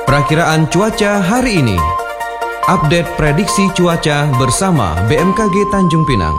Perakiraan cuaca hari ini. Update prediksi cuaca bersama BMKG Tanjung Pinang.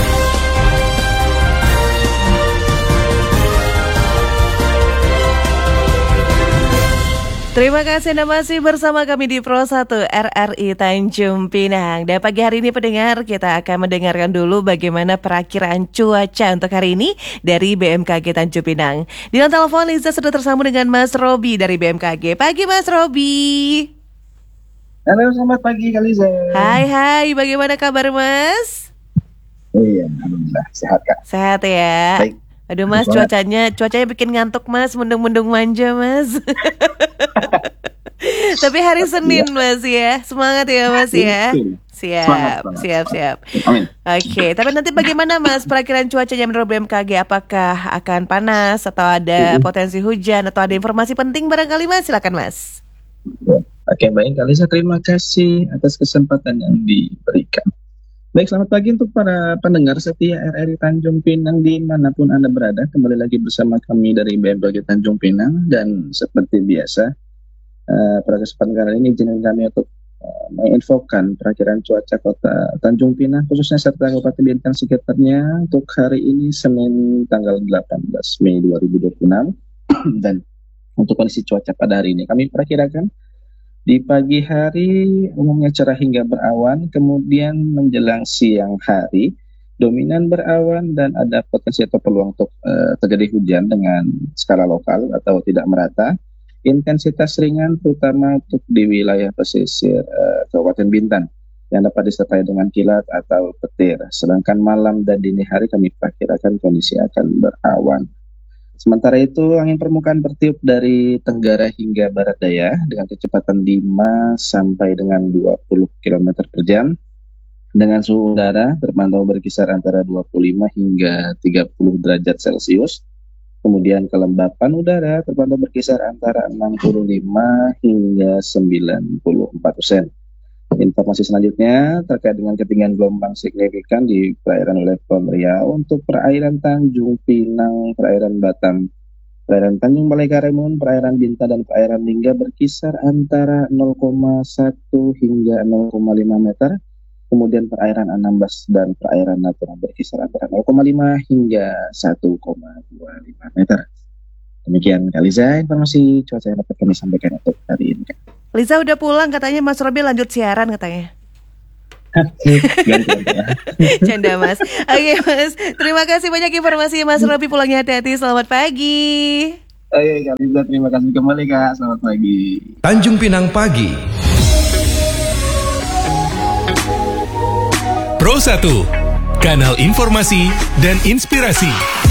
Terima kasih Anda masih bersama kami di Pro 1 RRI Tanjung Pinang. Dan pagi hari ini pendengar, kita akan mendengarkan dulu bagaimana perakiraan cuaca untuk hari ini dari BMKG Tanjung Pinang. Di telepon Liza sudah tersambung dengan Mas Robi dari BMKG. Pagi Mas Robi. Halo, selamat pagi Kak Liza. Hai, bagaimana kabar Mas? Iya, alhamdulillah sehat Kak. Sehat ya. Baik. Aduh Mas, cuacanya bikin ngantuk Mas, mendung-mendung manja Mas. Tapi hari Senin Mas ya, semangat ya Mas ya. Siap. Amin. Oke, tapi nanti bagaimana Mas perakiraan cuacanya menurut BMKG? Apakah akan panas atau ada potensi hujan atau ada informasi penting barangkali Mas? Silakan Mas. Oke, baik Kak Liza, terima kasih atas kesempatan yang diberikan. Baik, selamat pagi untuk para pendengar setia RRI Tanjung Pinang dimanapun Anda berada. Kembali lagi bersama kami dari BMKG Tanjung Pinang. Dan seperti biasa, pada kesempatan kali ini izinkan kami untuk menginfokan perakiraan cuaca kota Tanjung Pinang, khususnya serta Kabupaten Bintan sekitarnya untuk hari ini Senin tanggal 18 Mei 2026. Dan untuk kondisi cuaca pada hari ini kami perkirakan di pagi hari umumnya cerah hingga berawan, kemudian menjelang siang hari dominan berawan dan ada potensi atau peluang untuk terjadi hujan dengan skala lokal atau tidak merata. Intensitas ringan terutama untuk di wilayah pesisir Kabupaten Bintan yang dapat disertai dengan kilat atau petir. Sedangkan malam dan dini hari kami perkirakan kondisi akan berawan. Sementara itu, angin permukaan bertiup dari tenggara hingga barat daya dengan kecepatan 5 sampai dengan 20 km per jam. Dengan suhu udara terpantau berkisar antara 25 hingga 30 derajat Celcius. Kemudian kelembapan udara terpantau berkisar antara 65 hingga 94%. Informasi selanjutnya terkait dengan ketinggian gelombang signifikan di perairan level Riau untuk perairan Tanjung Pinang, perairan Batam, perairan Tanjung Balai Karimun, perairan Bintan dan perairan Lingga berkisar antara 0,1 hingga 0,5 meter. Kemudian perairan Anambas dan perairan Natuna berkisar antara 0,5 hingga 1,25 meter. Demikian Kak Liza, informasi cuaca yang dapat kami sampaikan untuk hari ini. Liza udah pulang katanya, Mas Robi lanjut siaran katanya. Canda Mas. Oke Mas, terima kasih banyak informasi Mas Robi, pulangnya hati-hati, selamat pagi. Oke Kak Liza, terima kasih kembali Kak, selamat pagi. Tanjung Pinang Pagi. Pro 1, kanal informasi dan inspirasi.